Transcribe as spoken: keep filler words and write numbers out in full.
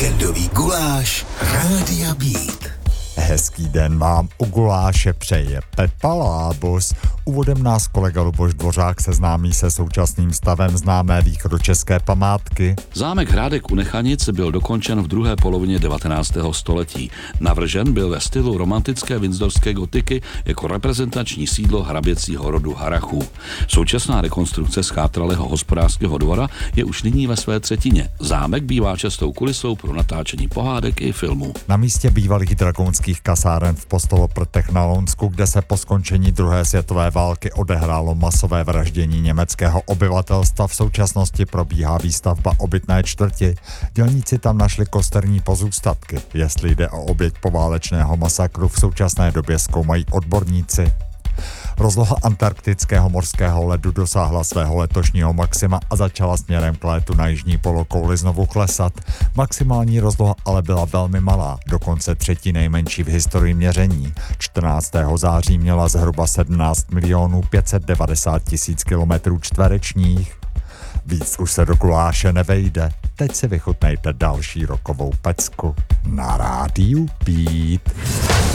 Víkendový guláš Rádia Beat. Hezký den vám u guláše přeje Pepa Lábus. Úvodem nás kolega Luboš Dvořák seznámí se současným stavem známé východočeské památky. Zámek Hrádek u Nechanic byl dokončen v druhé polovině devatenáctého století. Navržen byl ve stylu romantické windsorské gotiky jako reprezentační sídlo hraběcího rodu Harrachů. Současná rekonstrukce zchátralého hospodářského dvora je už nyní ve své třetině. Zámek bývá častou kulisou pro natáčení pohádek i filmů. Na místě bývalých dragonských kasáren v Postoloprtech na Lounsku, kde se po skončení druhé světové války odehrálo masové vraždění německého obyvatelstva, v současnosti probíhá výstavba obytné čtvrti. Dělníci tam našli kosterní pozůstatky. Jestli jde o oběť poválečného masakru, v současné době zkoumají odborníci. Rozloha antarktického morského ledu dosáhla svého letošního maxima a začala směrem k létu na jižní polokouli znovu klesat. Maximální rozloha ale byla velmi malá, dokonce třetí nejmenší v historii měření. čtrnáctého září měla zhruba sedmnáct milionů pět set devadesát tisíc kilometrů čtverečních. Víc už se do guláše nevejde. Teď si vychutnejte další rokovou pecku na Rádiu Beat.